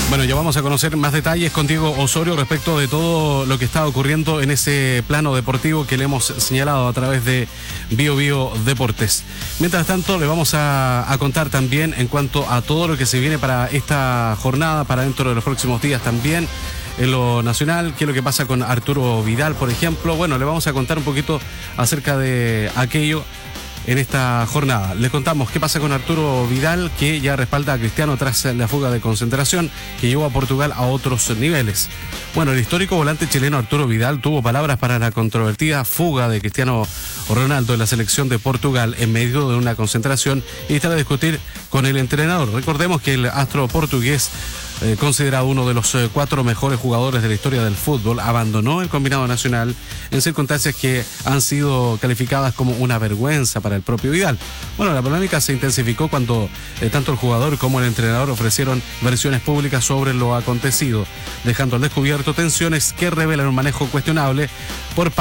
Bueno, ya vamos a conocer más detalles con Diego Osorio respecto de todo lo que está ocurriendo en ese plano deportivo que le hemos señalado a través de Bio Deportes. Mientras tanto, le vamos a contar también en cuanto a todo lo que se viene para esta jornada, para dentro de los próximos días también. En lo nacional, qué es lo que pasa con Arturo Vidal, por ejemplo. Bueno, le vamos a contar un poquito acerca de aquello en esta jornada. Les contamos qué pasa con Arturo Vidal, que ya respalda a Cristiano tras la fuga de concentración que llevó a Portugal a otros niveles. Bueno, el histórico volante chileno Arturo Vidal tuvo palabras para la controvertida fuga de Cristiano Ronaldo en la selección de Portugal en medio de una concentración y está a discutir con el entrenador. Recordemos que el astro portugués, considerado uno de los 4 mejores jugadores de la historia del fútbol, abandonó el combinado nacional en circunstancias que han sido calificadas como una vergüenza para el propio Vidal. Bueno, la polémica se intensificó cuando tanto el jugador como el entrenador ofrecieron versiones públicas sobre lo acontecido, dejando al descubierto tensiones que revelan un manejo cuestionable por